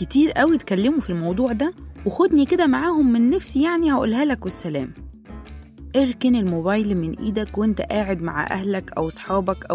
كتير قوي اتكلموا في الموضوع ده، وخدني كده معاهم من نفسي يعني هقولها لك والسلام. اركن الموبايل من ايدك وانت قاعد مع اهلك او صحابك او